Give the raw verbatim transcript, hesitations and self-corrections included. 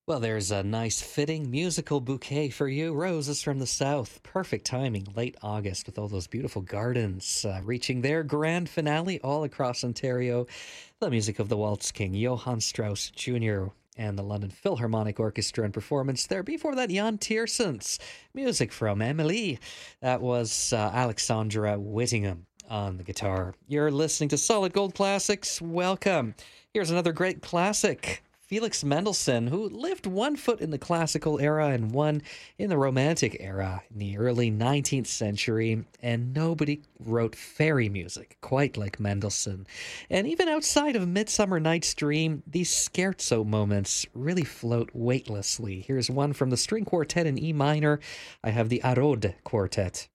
Well, there's a nice fitting musical bouquet for you. Roses from the South. Perfect timing, late August, with all those beautiful gardens uh, reaching their grand finale all across Ontario. The music of the Waltz King, Johann Strauss Junior, and the London Philharmonic Orchestra in performance there. Before that, Jan Tiersens. Music from Emily. That was uh, Alexandra Whittingham on the guitar. You're listening to Solid Gold Classics. Welcome. Here's another great classic. Felix Mendelssohn, who lived one foot in the classical era and one in the Romantic era in the early nineteenth century, and nobody wrote fairy music quite like Mendelssohn. And even outside of Midsummer Night's Dream, these scherzo moments really float weightlessly. Here's one from the string quartet in E minor. I have the Arod Quartet.